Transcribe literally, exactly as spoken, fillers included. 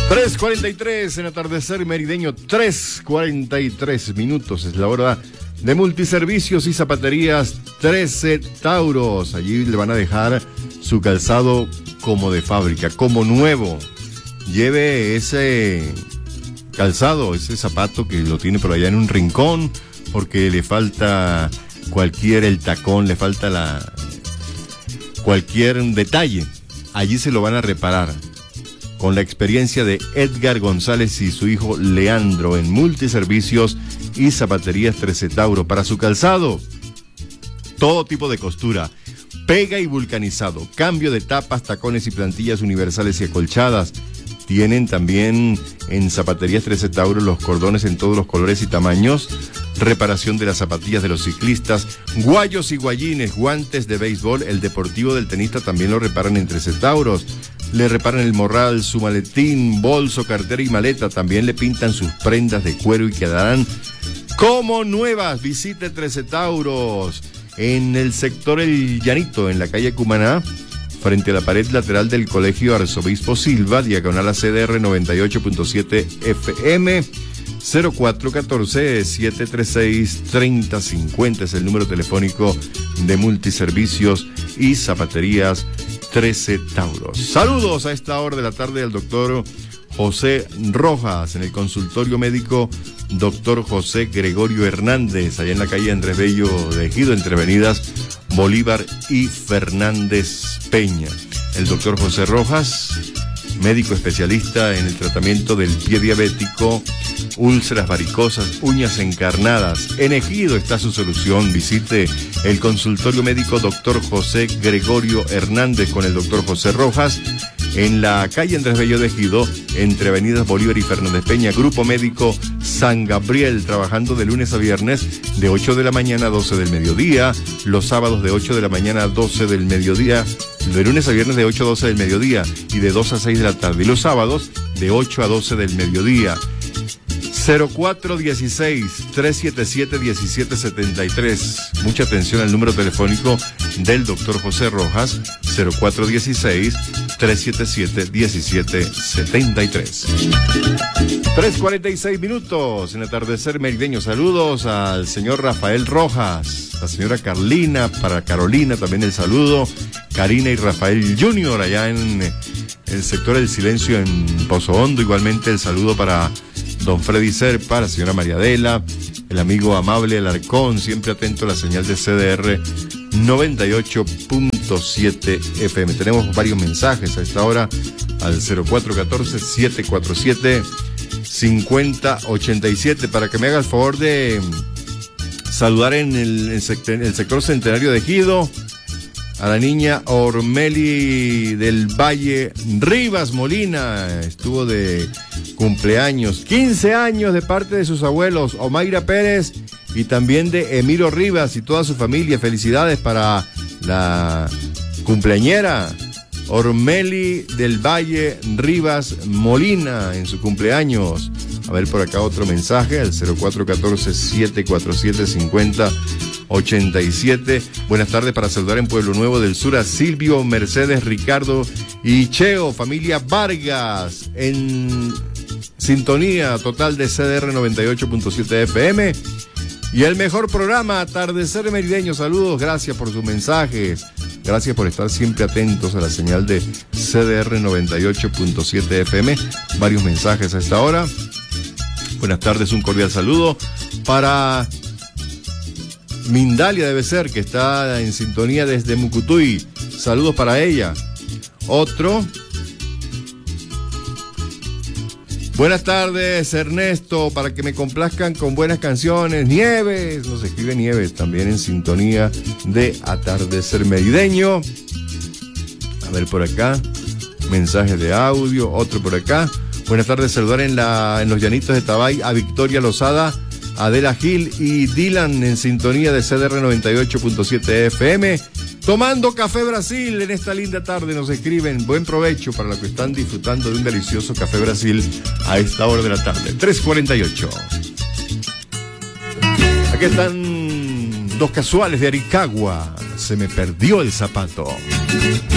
tres cuarenta y tres en atardecer merideño, tres cuarenta y tres minutos. Es la hora de Multiservicios y Zapaterías trece Tauros. Allí le van a dejar su calzado como de fábrica, como nuevo. Lleve ese calzado, ese zapato que lo tiene por allá en un rincón, porque le falta cualquier, el tacón, le falta la cualquier detalle. Allí se lo van a reparar. Con la experiencia de Edgar González y su hijo Leandro en Multiservicios y Zapaterías trece Tauro. Para su calzado, todo tipo de costura, pega y vulcanizado, cambio de tapas, tacones y plantillas universales y acolchadas. Tienen también en Zapaterías trece Tauro los cordones en todos los colores y tamaños, reparación de las zapatillas de los ciclistas, guayos y guayines, guantes de béisbol, el deportivo del tenista también lo reparan en trece Tauros. Le reparan el morral, su maletín, bolso, cartera y maleta. También le pintan sus prendas de cuero y quedarán como nuevas. Visite trece Tauros en el sector El Llanito, en la calle Cumaná, frente a la pared lateral del Colegio Arzobispo Silva, diagonal a C D R noventa y ocho punto siete F M. cero cuatro uno cuatro, siete tres seis, tres cero cinco cero es el número telefónico de Multiservicios y Zapaterías trece Tauros. Saludos a esta hora de la tarde al doctor José Rojas en el consultorio médico doctor José Gregorio Hernández, allá en la calle Andrés Bello de Ejido, entre avenidas Bolívar y Fernández Peña. El doctor José Rojas, médico especialista en el tratamiento del pie diabético, úlceras varicosas, uñas encarnadas. En Ejido está su solución. Visite el consultorio médico doctor José Gregorio Hernández con el doctor José Rojas en la calle Andrés Bello de Ejido, entre avenidas Bolívar y Fernández Peña. Grupo médico San Gabriel, trabajando de lunes a viernes de ocho de la mañana a doce del mediodía, los sábados de ocho de la mañana a doce del mediodía, de lunes a viernes de ocho a doce del mediodía y de dos a seis de la tarde, y los sábados de ocho a doce del mediodía. cero cuatro uno seis, tres siete siete, uno siete siete tres. Mucha atención al número telefónico del doctor José Rojas, cero cuatro uno seis, tres siete siete, uno siete siete tres. tres cuarenta y seis minutos en atardecer merideño. Saludos al señor Rafael Rojas, la señora Carlina, para Carolina también el saludo, Karina y Rafael Junior allá en el sector del Silencio en Pozo Hondo. Igualmente el saludo para don Freddy Serpa, la señora María Adela, el amigo amable Alarcón, siempre atento a la señal de C D R noventa y ocho punto siete F M. Tenemos varios mensajes a esta hora al cero cuatro uno cuatro, siete cuatro siete, cinco cero ocho siete para que me haga el favor de saludar en el, el, sector, el sector Centenario de Ejido a la niña Ormeli del Valle Rivas Molina. Estuvo de cumpleaños, quince años de parte de sus abuelos Omaira Pérez y también de Emiro Rivas y toda su familia. Felicidades para la cumpleañera Ormeli del Valle Rivas Molina en su cumpleaños. A ver por acá otro mensaje al cero cuatro uno cuatro, siete cuatro siete, cinco cero ochenta y siete. Buenas tardes para saludar en Pueblo Nuevo del Sur a Silvio, Mercedes, Ricardo y Cheo, familia Vargas, en sintonía total de C D R noventa y ocho punto siete F M. Y el mejor programa, Atardecer Merideño. Saludos, gracias por sus mensajes. Gracias por estar siempre atentos a la señal de C D R noventa y ocho punto siete F M. Varios mensajes a esta hora. Buenas tardes, un cordial saludo para Mindalia, debe ser, que está en sintonía desde Mucutuy. Saludos para ella. Otro. Buenas tardes, Ernesto, para que me complazcan con buenas canciones. Nieves, nos escribe Nieves, también en sintonía de Atardecer Merideño. A ver por acá, mensaje de audio, otro por acá. Buenas tardes, saludar en, la, en los llanitos de Tabay a Victoria Lozada, Adela Gil y Dylan en sintonía de C D R noventa y ocho punto siete F M. Tomando Café Brasil en esta linda tarde, nos escriben. Buen provecho para los que están disfrutando de un delicioso Café Brasil a esta hora de la tarde. tres cuarenta y ocho. Aquí están dos casuales de Aricagua. Se me perdió el zapato.